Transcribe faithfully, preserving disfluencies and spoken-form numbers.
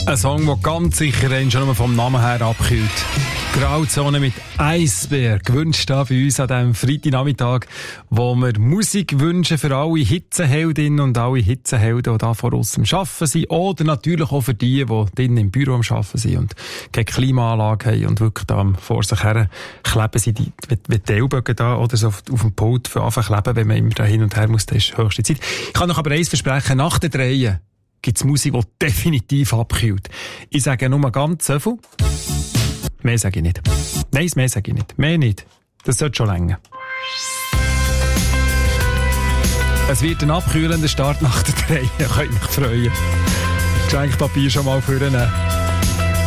Ein Song, der ganz sicher einen schon vom Namen her abkühlt. Grauzone mit Eisberg gewünscht da bei uns an diesem Freitagnachmittag, wo wir Musik wünschen für alle Hitzeheldinnen und alle Hitzehelden, die da vor uns am Arbeiten sind. Oder natürlich auch für die, die drinnen im Büro am Arbeiten sind und keine Klimaanlage haben und wirklich da vor sich her kleben sind, die, wie die Ellbogen da oder so auf, auf dem Pult für anfangen kleben, wenn man immer da hin und her muss, das ist höchste Zeit. Ich kann noch aber eins versprechen, nach den Dreien gibt's Musik, die definitiv abkühlt. Ich sage nur ganz so viel. Mehr sage ich nicht. Nein, mehr sage ich nicht. Mehr nicht. Das sollte schon länger. Es wird ein abkühlender Start nach der drei. Ihr könnt mich freuen. Geschenkpapier schon mal vornehmen.